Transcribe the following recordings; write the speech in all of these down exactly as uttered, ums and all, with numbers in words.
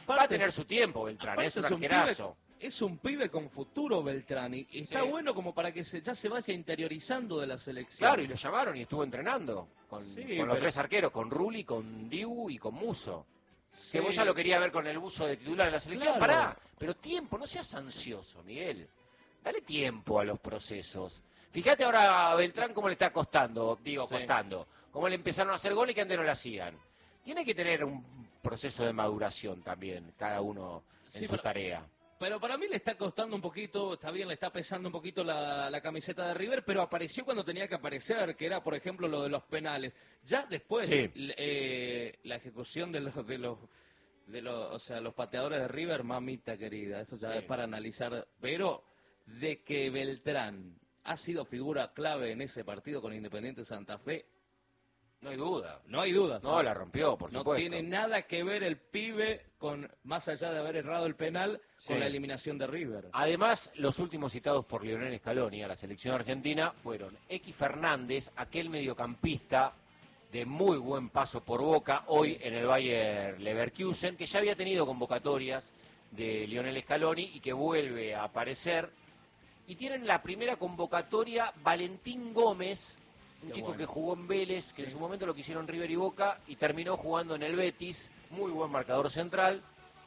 Va a tener su tiempo Beltrán, es un arquerazo. Es un pibe con futuro Beltrán y está sí. bueno como para que se, ya se vaya interiorizando de la selección. Claro, y lo llamaron y estuvo entrenando con, sí, con pero... los tres arqueros, con Rulli, con Dibu y con Musso. Sí. Que vos ya lo quería ver con el Buzo de titular en la selección, claro. Pará, pero tiempo, no seas ansioso, Miguel. Dale tiempo a los procesos. Fíjate ahora a Beltrán cómo le está costando, digo, sí. costando. Cómo le empezaron a hacer goles que antes no le hacían. Tiene que tener un proceso de maduración también, cada uno en sí, su pero... tarea. Pero para mí le está costando un poquito, está bien, le está pesando un poquito la, la camiseta de River, pero apareció cuando tenía que aparecer, que era, por ejemplo, lo de los penales. Ya después, sí. eh, la ejecución de los, de los, de los, o sea, los pateadores de River, mamita querida, eso ya sí. es para analizar. Pero de que Beltrán ha sido figura clave en ese partido con Independiente Santa Fe, no hay duda. No hay duda. No, ¿sí? La rompió, por no supuesto. No tiene nada que ver el pibe, con más allá de haber errado el penal, sí. con la eliminación de River. Además, los últimos citados por Lionel Scaloni a la selección argentina fueron X Fernández, aquel mediocampista de muy buen paso por Boca, hoy en el Bayer Leverkusen, que ya había tenido convocatorias de Lionel Scaloni y que vuelve a aparecer. Y tienen la primera convocatoria Valentín Gómez, un Qué chico bueno. que jugó en Vélez, que sí. en su momento lo quisieron River y Boca, y terminó jugando en el Betis, muy buen marcador central.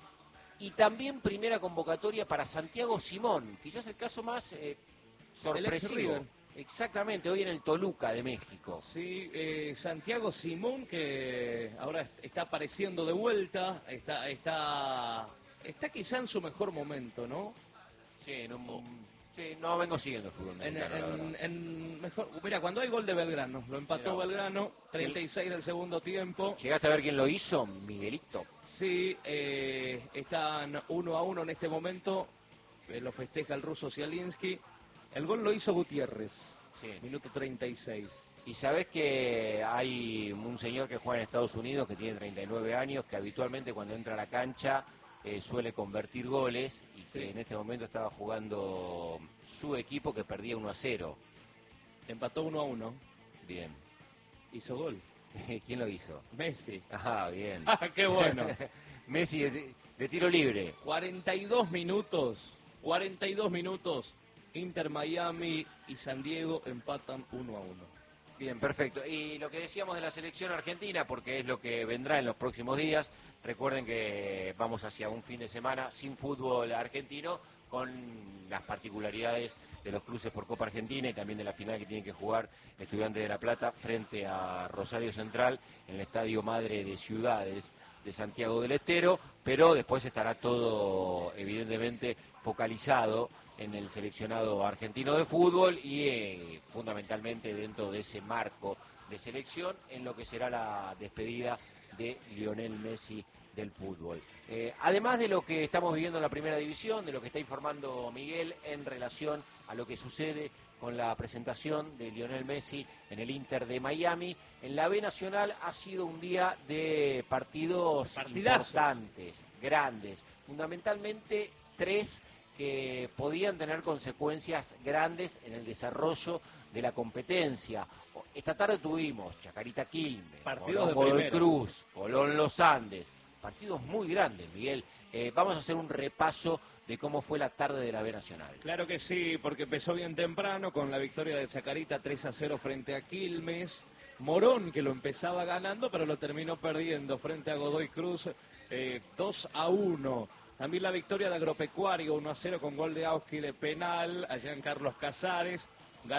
Y también primera convocatoria para Santiago Simón, quizás el caso más eh, sorpresivo. Exactamente, hoy en el Toluca de México. Sí, eh, Santiago Simón, que ahora está apareciendo de vuelta, está, está, está quizá en su mejor momento, ¿no? Sí, en un... Oh. Sí, no vengo siguiendo el fútbol mexicano, en, en, en mejor, mira, cuando hay gol de Belgrano, lo empató mira, Belgrano, treinta y seis del segundo tiempo. ¿Llegaste a ver quién lo hizo? Miguelito. Sí, eh, están uno a uno en este momento, eh, lo festeja el ruso Zielinski. El gol lo hizo Gutiérrez, sí. Minuto treinta y seis. Y sabés que hay un señor que juega en Estados Unidos que tiene treinta y nueve años, que habitualmente cuando entra a la cancha eh, suele convertir goles y que sí. en este momento estaba jugando su equipo que perdía uno a cero. Empató uno a uno. Bien. ¿Hizo gol? ¿Quién lo hizo? Messi. Ah, bien. Ah, qué bueno. Messi de, de tiro libre. cuarenta y dos minutos. cuarenta y dos minutos. Inter Miami y San Diego empatan uno a uno. Bien, perfecto. Y lo que decíamos de la selección argentina, porque es lo que vendrá en los próximos días, recuerden que vamos hacia un fin de semana sin fútbol argentino, con las particularidades de los cruces por Copa Argentina y también de la final que tienen que jugar Estudiantes de La Plata frente a Rosario Central en el Estadio Madre de Ciudades de Santiago del Estero, pero después estará todo evidentemente focalizado en el seleccionado argentino de fútbol y eh, fundamentalmente dentro de ese marco de selección en lo que será la despedida de Lionel Messi del fútbol. Eh, además de lo que estamos viviendo en la primera división, de lo que está informando Miguel en relación a lo que sucede con la presentación de Lionel Messi en el Inter de Miami, en la B Nacional ha sido un día de partidos Partidazo. importantes, grandes, fundamentalmente tres que podían tener consecuencias grandes en el desarrollo de la competencia. Esta tarde tuvimos Chacarita Quilmes, partidos Colón de Godoy Cruz, Colón Los Andes, partidos muy grandes, Miguel. Eh, vamos a hacer un repaso de cómo fue la tarde de la B Nacional. Claro que sí, porque empezó bien temprano con la victoria de Chacarita tres a cero frente a Quilmes. Morón, que lo empezaba ganando, pero lo terminó perdiendo frente a Godoy Cruz eh, dos a uno. También la victoria de Agropecuario uno a cero con gol de Auski de penal allá en Carlos Casares.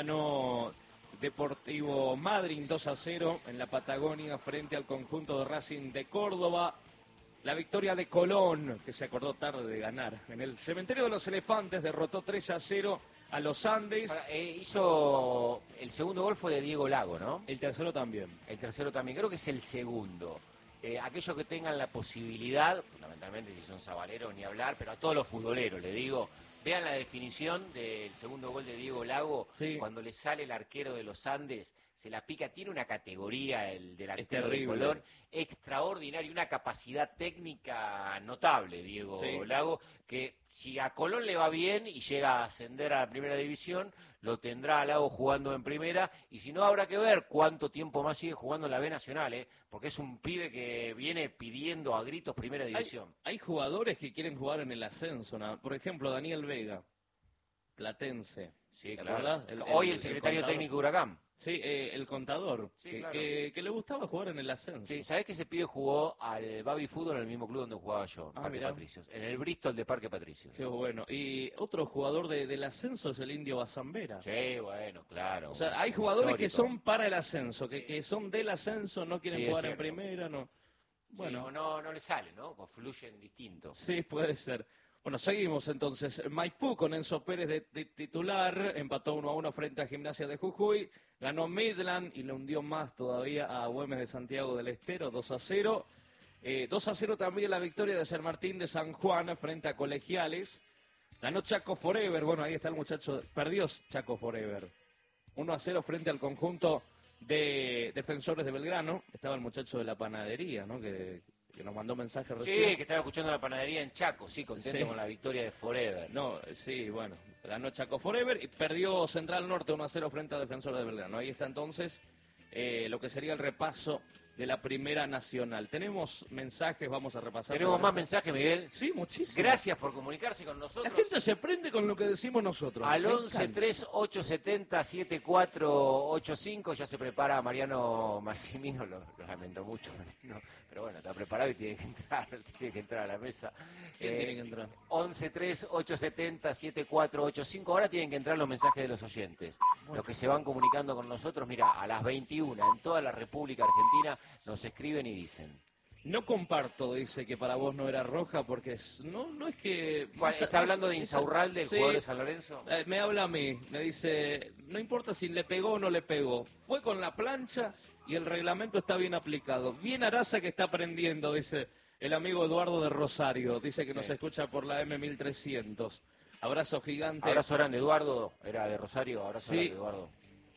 Ganó Deportivo Madryn dos a cero en la Patagonia frente al conjunto de Racing de Córdoba. La victoria de Colón, que se acordó tarde de ganar. En el Cementerio de los Elefantes derrotó tres a cero a los Andes. Ahora, eh, hizo el segundo gol fue de Diego Lago, ¿no? El tercero también. El tercero también, creo que es el segundo. Eh, aquellos que tengan la posibilidad, fundamentalmente si son sabaleros ni hablar, pero a todos los futboleros le digo, vean la definición del segundo gol de Diego Lago, sí. Cuando le sale el arquero de los Andes, se la pica, tiene una categoría el delantero de terrible. Colón extraordinaria, una capacidad técnica notable, Diego Sí. Lago, que si a Colón le va bien y llega a ascender a la primera división, lo tendrá a Lago jugando en primera, y si no habrá que ver cuánto tiempo más sigue jugando en la B Nacional, ¿eh? Porque es un pibe que viene pidiendo a gritos primera división. Hay, hay jugadores que quieren jugar en el ascenso, ¿no? Por ejemplo, Daniel Vega, platense. Sí, ¿Te claro. acordás? El- Hoy el- el secretario el contador. técnico de Huracán. Sí, eh, el contador, Sí, que, claro. que, que le gustaba jugar en el ascenso. Sí, ¿sabés que ese pibe jugó al Baby Fútbol en el mismo club donde jugaba yo, Ah, Parque mirá. Patricios? En el Bristol de Parque Patricios. Qué bueno. Y otro jugador de, del ascenso es el Indio Bazambera. Sí, bueno, claro. O sea, un- hay un jugadores que histórico. son para el ascenso, que, que son del ascenso, no quieren Sí, es jugar en cierto. primera, no. Bueno, Bueno, no, no le sale, ¿no? Confluyen distintos. sí, puede ser. Bueno, seguimos entonces. Maipú con Enzo Pérez de, de titular, empató uno a uno frente a Gimnasia de Jujuy, ganó Midland y le hundió más todavía a Güemes de Santiago del Estero, dos a cero. Eh, dos a cero también la victoria de San Martín de San Juan frente a Colegiales. Ganó Chaco Forever, bueno, ahí está el muchacho, perdió Chaco Forever. uno a cero frente al conjunto de Defensores de Belgrano. Estaba el muchacho de la panadería, ¿no? Que, que nos mandó mensaje recién. Sí, que estaba escuchando la panadería en Chaco, sí, contento Sí. con la victoria de Forever. No, sí, bueno, ganó Chaco Forever y perdió Central Norte uno a cero frente a Defensores de Belgrano. Ahí está entonces eh, lo que sería el repaso de la Primera Nacional. Tenemos mensajes, vamos a repasar. Tenemos más mensajes, Miguel. Sí, muchísimos. Gracias por comunicarse con nosotros. La gente se prende con lo que decimos nosotros. Al Me once encanta. tres ocho setenta siete cuatro ocho cinco ya se prepara Mariano Massimino, lo, lo lamento mucho, Mariano, pero bueno, está preparado y tiene que entrar, tiene que entrar a la mesa. ¿Quién tiene que entrar? once tres ocho setenta siete cuatro ocho cinco, ahora tienen que entrar los mensajes de los oyentes, los que se van comunicando con nosotros. Mira, a las veintiuna en toda la República Argentina nos escriben y dicen. No comparto, dice que para vos no era roja, porque es- no, no es que... ¿Cuál? más- ¿Está más- hablando de esa- Insaurralde, el sí, jugador de San Lorenzo? eh, me habla a mí, me dice, no importa si le pegó o no le pegó, fue con la plancha y el reglamento está bien aplicado. Bien Araza que está aprendiendo, dice el amigo Eduardo de Rosario, dice que Sí. nos escucha por la M mil trescientos. Abrazo gigante. Abrazo grande, Eduardo, era de Rosario, abrazo Sí. grande, Eduardo.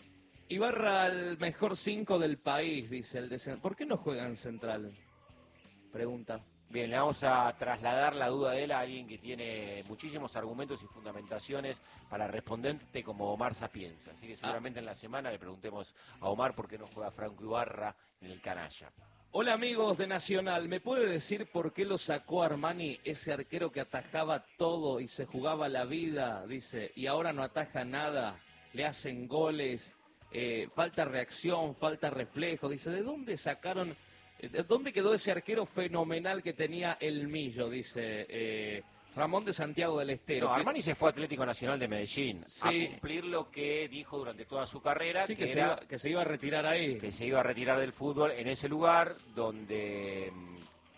Ibarra el mejor cinco del país, dice el de Cen- ¿Por qué no juega en Central? Pregunta. Bien, le vamos a trasladar la duda de él a alguien que tiene muchísimos argumentos y fundamentaciones para responderte como Omar Sapienza. Así que seguramente en la semana le preguntemos a Omar por qué no juega Franco Ibarra en el canalla. Hola amigos de Nacional, ¿me puede decir por qué lo sacó Armani, ese arquero que atajaba todo y se jugaba la vida, dice, y ahora no ataja nada, le hacen goles, eh, falta reacción, falta reflejo, dice, ¿de dónde sacaron, eh, de dónde quedó ese arquero fenomenal que tenía el Millo, dice eh, Ramón de Santiago del Estero? No, que- Armani se fue a Atlético Nacional de Medellín Sí. a cumplir lo que dijo durante toda su carrera, sí, que, que, se era iba, que se iba a retirar ahí. que se iba a retirar del fútbol en ese lugar donde mm,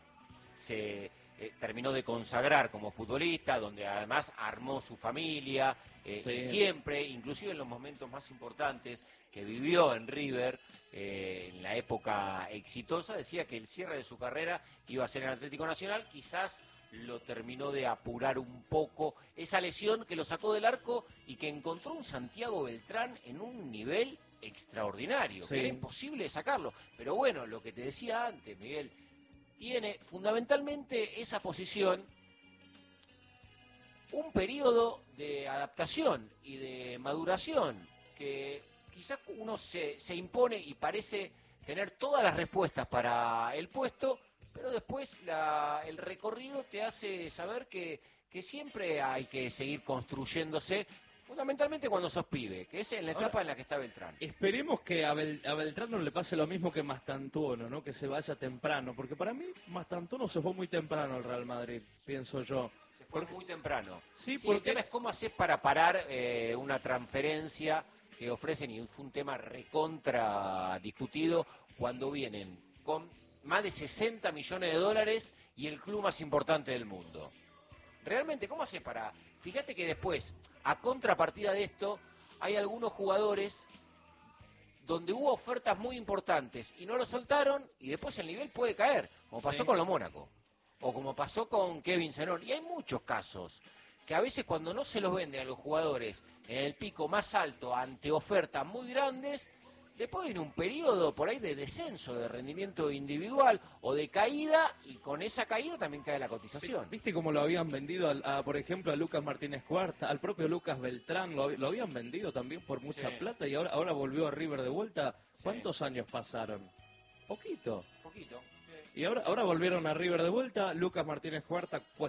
se eh, terminó de consagrar como futbolista, donde además armó su familia, eh, Sí. y siempre, inclusive en los momentos más importantes que vivió en River, eh, en la época exitosa, decía que el cierre de su carrera iba a ser en Atlético Nacional, quizás lo terminó de apurar un poco esa lesión que lo sacó del arco y que encontró un Santiago Beltrán en un nivel extraordinario, Sí. que era imposible sacarlo. Pero bueno, lo que te decía antes, Miguel, tiene fundamentalmente esa posición un periodo de adaptación y de maduración que quizás uno se, se impone y parece tener todas las respuestas para el puesto, pero después la- el recorrido te hace saber que, que siempre hay que seguir construyéndose, fundamentalmente cuando sos pibe, que es en la Ahora, etapa en la que está Beltrán. Esperemos que a, Bel- a Beltrán no le pase lo mismo que Mastantuono, ¿no? Que se vaya temprano, porque para mí Mastantuono se fue muy temprano al Real Madrid, pienso yo. Se fue muy temprano. Sí, Sí, el porque tema es cómo haces para parar eh, una transferencia que ofrecen, y fue un tema recontra discutido, cuando vienen con más de sesenta millones de dólares y el club más importante del mundo. Realmente, ¿cómo haces para...? Fíjate que después, a contrapartida de esto, hay algunos jugadores donde hubo ofertas muy importantes y no lo soltaron y después el nivel puede caer, como pasó Sí. con los Mónaco o como pasó con Kevin Zenón. Y hay muchos casos que a veces cuando no se los venden a los jugadores en el pico más alto ante ofertas muy grandes, después viene un periodo por ahí de descenso, de rendimiento individual o de caída, y con esa caída también cae la cotización. ¿Viste cómo lo habían vendido, a, a, por ejemplo, a Lucas Martínez Cuarta, al propio Lucas Beltrán? Lo, lo habían vendido también por mucha Sí. plata y ahora, ahora volvió a River de vuelta. Sí. ¿Cuántos años pasaron? Poquito. Poquito. Y ahora, ahora volvieron a River de vuelta. Lucas Martínez Cuarta